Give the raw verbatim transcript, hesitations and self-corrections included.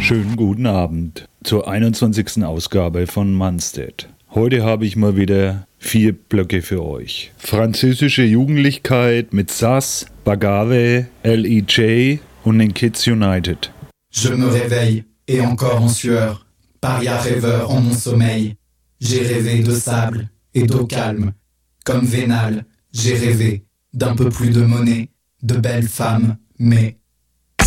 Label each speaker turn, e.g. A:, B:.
A: Schönen guten Abend zur einundzwanzigsten Ausgabe von Manstead. Heute habe ich mal wieder vier Blöcke für euch. Französische Jugendlichkeit mit Sass, Bagave, L E J und den Kids United.
B: Je me réveille, et encore en sueur, paria rêveur en mon sommeil. J'ai rêvé de sable et d'eau calme. Comme Vénal, j'ai rêvé d'un peu plus de monnaie, de belles femmes, mais